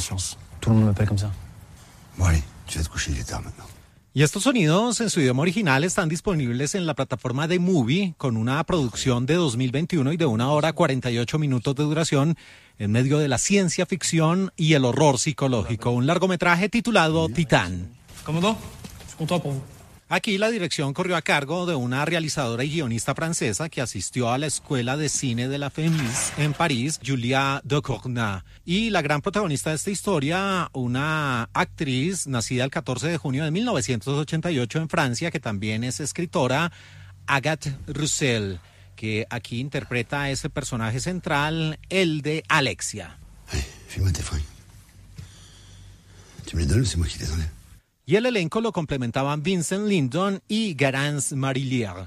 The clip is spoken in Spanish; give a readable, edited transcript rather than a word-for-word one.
confiance. Tout le monde m'appelle comme ça. Bon allez, tu vas te coucher, il est tard maintenant. Y estos sonidos en su idioma original están disponibles en la plataforma de Movie con una producción de 2021 y de 1 hora 48 minutos de duración en medio de la ciencia ficción y el horror psicológico. Un largometraje titulado Titán. Commandant, je suis content pour vous. Aquí la dirección corrió a cargo de una realizadora y guionista francesa que asistió a la Escuela de Cine de la FEMIS en París, Julia Ducournau. Y la gran protagonista de esta historia, una actriz nacida el 14 de junio de 1988 en Francia, que también es escritora, Agathe Roussel, que aquí interpreta a ese personaje central, el de Alexia. Allez, file-moi tes fringues. Tu me les donnes ou c'est moi qui les enlève? Y el elenco lo complementaban Vincent Lindon y Garance Marillier.